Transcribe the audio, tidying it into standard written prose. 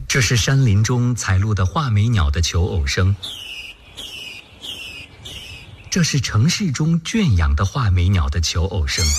这是山林中采录的画眉鸟的求偶声，这是城市中圈养的画眉鸟的求偶声。